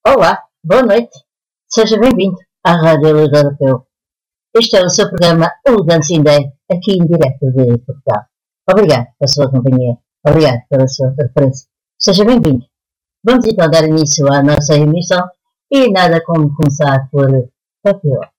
Olá, boa noite. Seja bem-vindo à Rádio Luz Europeu. Este é o seu programa Elegância Indé, aqui em direto de Portugal. Obrigado pela sua companhia. Obrigado pela sua preferência. Seja bem-vindo. Vamos então dar início à nossa emissão e nada como começar por papel.